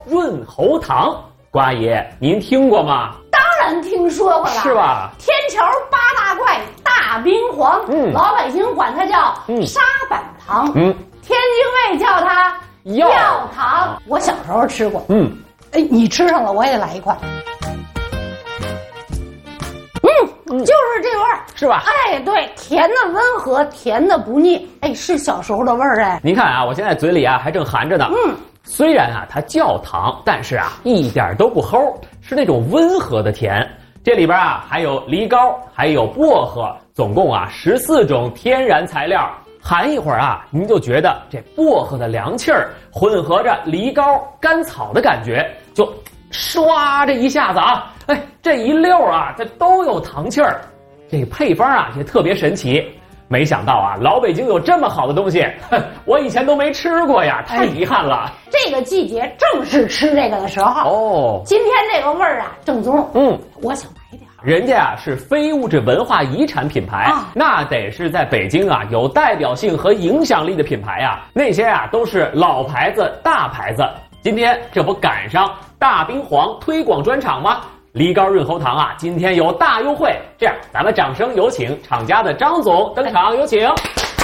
润喉糖，瓜爷您听过吗？ 当然听说过了， 是吧？ 天桥八大怪大冰黄，老百姓管它叫沙板糖，天津卫叫它药糖。我小时候吃过，你吃上了我也得来一块。就是这味儿， 是吧？ 哎，对，甜的温和，甜的不腻，哎，是小时候的味儿哎。 您看啊，我现在嘴里啊还正含着呢。虽然啊它叫糖，但是啊一点都不齁，是那种温和的甜。这里边啊还有梨膏，还有薄荷，总共啊14种天然材料。含一会儿啊，您就觉得这薄荷的凉气儿混合着梨膏、甘草的感觉，就唰这一下子啊，哎，这一溜啊，这都有糖气儿。这个配方啊也特别神奇，没想到啊，老北京有这么好的东西，我以前都没吃过呀，太遗憾了。 这个季节正是吃这个的时候哦。今天这个味儿啊正宗，我想买点。 人家啊是非物质文化遗产品牌，那得是在北京啊有代表性和影响力的品牌啊，那些啊都是老牌子、大牌子。今天这不赶上大冰黄推广专场吗？梨膏润喉糖啊，今天有大优惠。这样，咱们掌声有请厂家的张总登场，有请。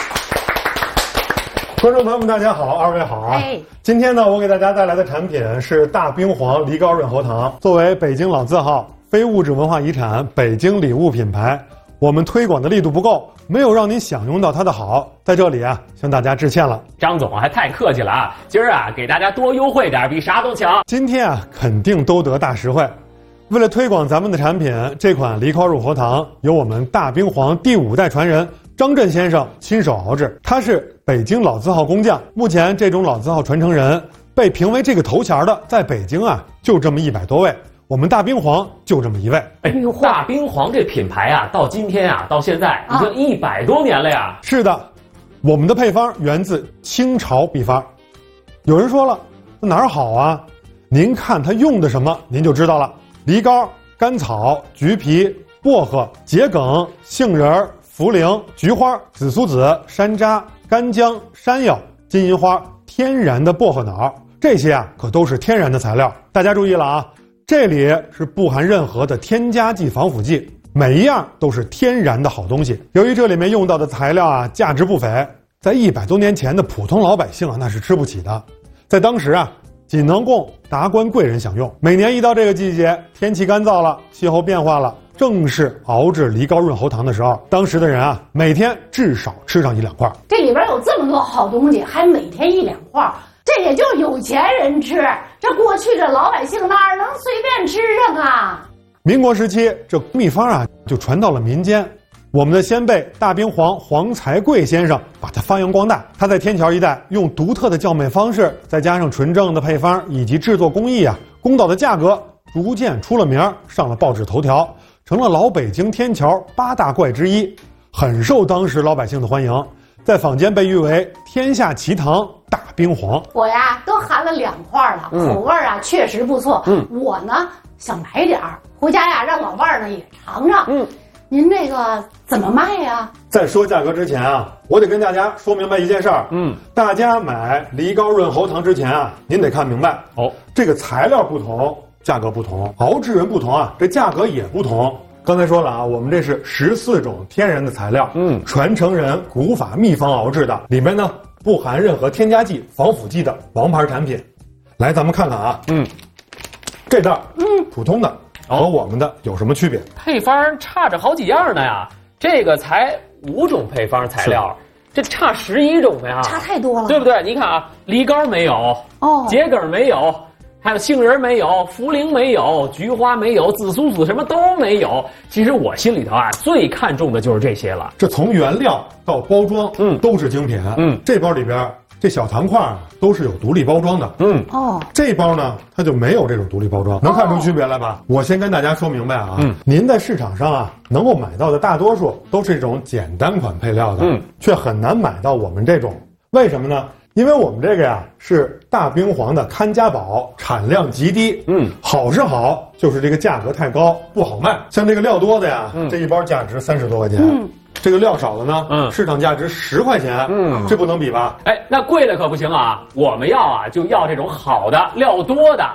观众朋友们，大家好，二位好啊！今天呢，我给大家带来的产品是大冰黄梨膏润喉糖。作为北京老字号、非物质文化遗产、北京礼物品牌，我们推广的力度不够，没有让您享用到它的好，在这里啊，向大家致歉了。 张总还太客气了啊！今儿啊，给大家多优惠点，比啥都强。 今天啊，肯定都得大实惠。为了推广咱们的产品，这款梨膏润喉糖由我们大冰黄第5代传人张震先生亲手熬制，他是北京老字号工匠。目前这种老字号传承人被评为这个头衔的，在北京啊就这么100多位，我们大冰黄就这么1位。 大冰黄这品牌啊，到今天啊，到现在已经100多年了呀。 是的，我们的配方源自清朝秘方。有人说了，那哪儿好啊？您看它用的什么，您就知道了。梨膏、甘草、橘皮、薄荷、桔梗、杏仁、茯苓、菊花、紫苏籽、山楂、干姜、山药、金银花，天然的薄荷脑，这些啊可都是天然的材料。大家注意了啊，这里是不含任何的添加剂、防腐剂，每一样都是天然的好东西。由于这里面用到的材料啊价值不菲，在100多年前的普通老百姓啊那是吃不起的，在当时啊仅能供达官贵人享用。每年一到这个季节，天气干燥了，气候变化了，正是熬制梨膏润喉糖的时候，当时的人啊每天至少吃上1-2块。 这里边有这么多好东西，还每天1-2块，这也就有钱人吃，这过去这老百姓哪能随便吃上啊？ 民国时期，这秘方啊就传到了民间，我们的先辈大冰黄黄才贵先生把它发扬光大。他在天桥一带用独特的叫卖方式，再加上纯正的配方以及制作工艺啊，公道的价格，逐渐出了名，上了报纸头条，成了老北京天桥8大怪之一，很受当时老百姓的欢迎，在坊间被誉为天下奇糖大冰黄。 我呀都含了2块了，口味啊确实不错。我呢想买点儿回家呀，让老伴儿呢也尝尝。您这个怎么卖呀？ 在说价格之前啊，我得跟大家说明白一件事儿。大家买梨膏润喉糖之前啊，您得看明白哦，这个材料不同，价格不同，熬制人不同啊，这价格也不同。刚才说了啊，我们这是14种天然的材料，传承人古法秘方熬制的，里面呢不含任何添加剂、防腐剂的王牌产品。来，咱们看看啊，这袋普通的和我们的有什么区别？ 配方差着好几样呢呀，这个才5种配方材料，这差11种呀， 差太多了， 对不对？你看啊，梨膏没有，桔梗没有，还有杏仁没有，茯苓没有，菊花没有，紫苏籽什么都没有。其实我心里头啊，最看重的就是这些了。 这从原料到包装，都是精品。这包里边这小糖块都是有独立包装的。这包呢，它就没有这种独立包装，能看出区别来吧？我先跟大家说明白啊，您在市场上啊能够买到的大多数都是这种简单款配料的，却很难买到我们这种。为什么呢？因为我们这个呀是大冰黄的看家宝，产量极低。好是好，就是这个价格太高，不好卖。像这个料多的呀，这一包价值30多块钱。这个料少的呢，市场价值10块钱，这不能比吧？ 哎，那贵的可不行啊！我们要啊，就要这种好的、料多的。